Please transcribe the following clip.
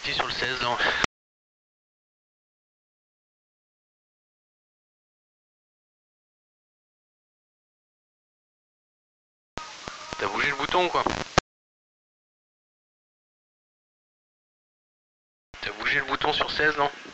parti sur le 16 non? T'as bougé le bouton quoi? T'as bougé le bouton sur 16 non?